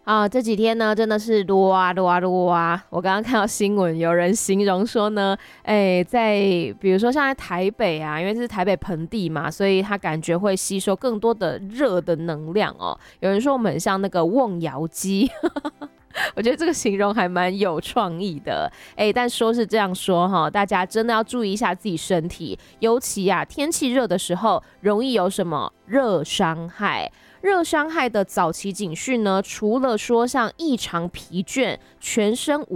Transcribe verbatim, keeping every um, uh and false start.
啊，这几天呢，真的是多啊多啊多啊！我刚刚看到新闻，有人形容说呢，哎，在比如说像在台北啊，因为这是台北盆地嘛，所以它感觉会吸收更多的热的能量哦。有人说我们很像那个瓮窑鸡，我觉得这个形容还蛮有创意的。哎，但说是这样说哈，大家真的要注意一下自己身体，尤其啊天气热的时候，容易有什么热伤害。热伤害的早期警讯呢，除了说像异常疲倦、全身无